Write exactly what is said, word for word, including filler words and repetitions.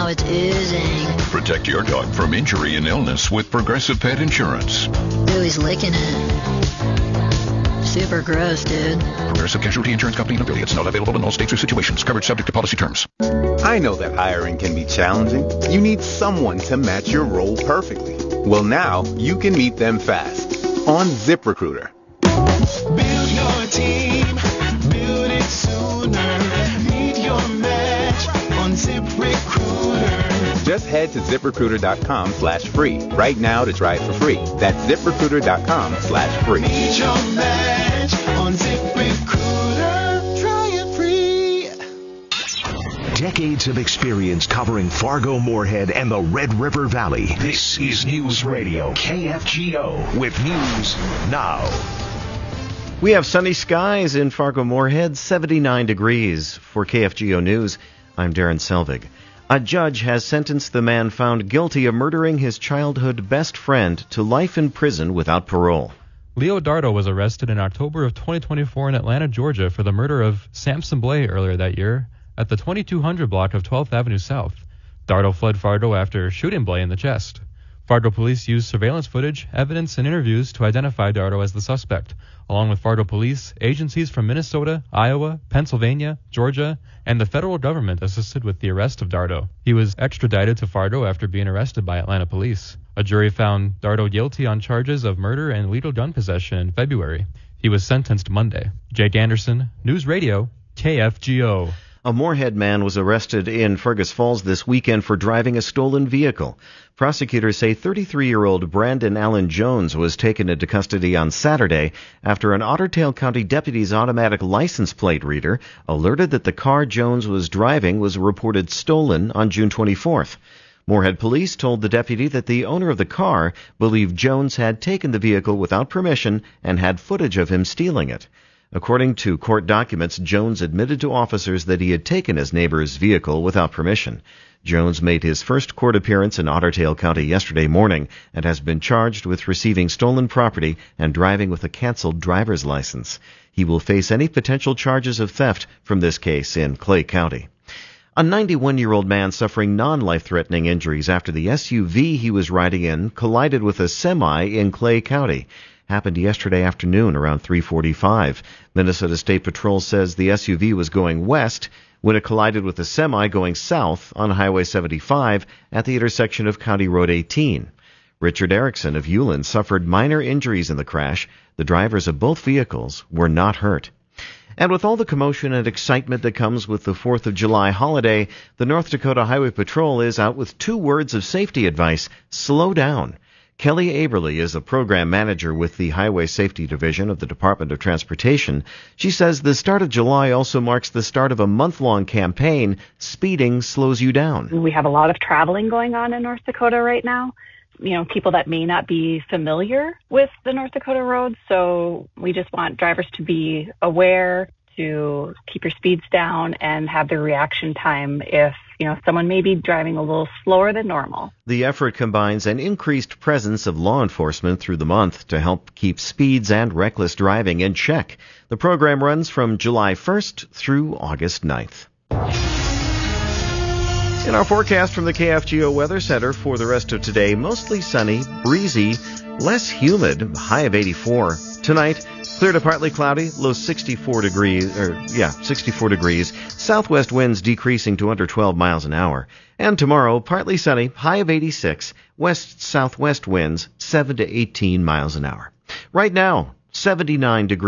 now it's oozing. Protect your dog from injury and illness with Progressive Pet Insurance. Ooh, he's licking it. Super gross, dude. Progressive Casualty Insurance Company and affiliates. Not available in all states or situations. Coverage subject to policy terms. I know that hiring can be challenging. You need someone to match your role perfectly. Well, now you can meet them fast on ZipRecruiter. Build your team. Build it sooner. Meet your match on ZipRecruiter. Just head to ZipRecruiter.com slash free right now to try it for free. That's ZipRecruiter.com slash free. Meet your match on ZipRecruiter. Try it free. Decades of experience covering Fargo, Moorhead, and the Red River Valley. This is News Radio K F G O with news now. We have sunny skies in Fargo, Moorhead, seventy-nine degrees. For K F G O News, I'm Darren Selvig. A judge has sentenced the man found guilty of murdering his childhood best friend to life in prison without parole. Leo Dardo was arrested in October of twenty twenty-four in Atlanta, Georgia for the murder of Samson Blay earlier that year at the twenty-two hundred block of twelfth Avenue South. Dardo fled Fargo after shooting Blay in the chest. Fargo police used surveillance footage, evidence, and interviews to identify Dardo as the suspect, along with Fargo police. Agencies from Minnesota, Iowa, Pennsylvania, Georgia, and the federal government assisted with the arrest of Dardo. He was extradited to Fargo after being arrested by Atlanta police. A jury found Dardo guilty on charges of murder and lethal gun possession in February. He was sentenced Monday. Jake Anderson, News Radio, K F G O. A Moorhead man was arrested in Fergus Falls this weekend for driving a stolen vehicle. Prosecutors say thirty-three-year-old Brandon Allen Jones was taken into custody on Saturday after an Otter Tail County deputy's automatic license plate reader alerted that the car Jones was driving was reported stolen on June twenty-fourth. Moorhead police told the deputy that the owner of the car believed Jones had taken the vehicle without permission and had footage of him stealing it. According to court documents, Jones admitted to officers that he had taken his neighbor's vehicle without permission. Jones made his first court appearance in Otter Tail County yesterday morning and has been charged with receiving stolen property and driving with a canceled driver's license. He will face any potential charges of theft from this case in Clay County. A ninety-one-year-old man suffering non-life-threatening injuries after the S U V he was riding in collided with a semi in Clay County. Happened yesterday afternoon around three forty-five. Minnesota State Patrol says the S U V was going west when it collided with a semi going south on Highway seventy-five at the intersection of County Road eighteen. Richard Erickson of Ulen suffered minor injuries in the crash. The drivers of both vehicles were not hurt. And with all the commotion and excitement that comes with the fourth of July holiday, the North Dakota Highway Patrol is out with two words of safety advice: slow down. Kelly Aberly is a program manager with the Highway Safety Division of the Department of Transportation. She says the start of July also marks the start of a month-long campaign, Speeding Slows You Down. We have a lot of traveling going on in North Dakota right now. You know, people that may not be familiar with the North Dakota roads, so we just want drivers to be aware, to keep your speeds down and have the reaction time if, you know, someone may be driving a little slower than normal. The effort combines an increased presence of law enforcement through the month to help keep speeds and reckless driving in check. The program runs from July first through August ninth. In our forecast from the K F G O Weather Center for the rest of today, mostly sunny, breezy, less humid, high of eighty-four. Tonight, clear to partly cloudy, low sixty-four degrees, or yeah, sixty-four degrees. Southwest winds decreasing to under twelve miles an hour. And tomorrow, partly sunny, high of eighty-six. West-southwest winds, seven to eighteen miles an hour. Right now, seventy-nine degrees.